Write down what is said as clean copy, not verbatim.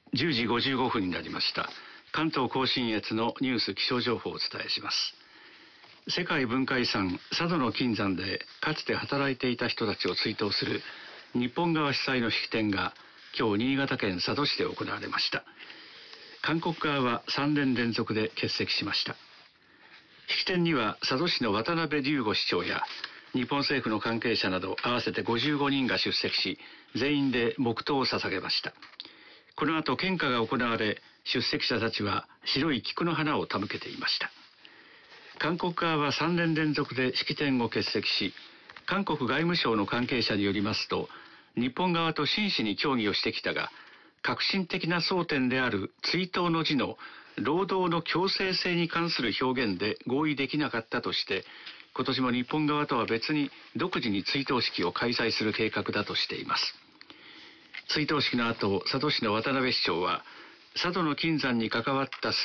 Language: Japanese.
10時55分になりました。関東甲信越のニュース気象情報をお伝えします。世界文化遺産佐渡の金山でかつて働いていた人たちを追悼する日本側主催の式典が今日新潟県佐渡市で行われました。韓国側は3年連続で欠席しました。式典には佐渡市の渡辺龍吾市長や日本政府の関係者など合わせて55人が出席し、全員で黙祷を捧げました。この後献花が行われ、出席者たちは白い菊の花を手向けていました。韓国側は3年連続で式典を欠席し、韓国外務省の関係者によりますと、日本側と真摯に協議をしてきたが、革新的な争点である追悼の辞の労働の強制性に関する表現で合意できなかったとして、今年も日本側とは別に独自に追悼式を開催する計画だとしています。追悼式の後、佐渡市の渡辺市長は、佐渡の金山に関わった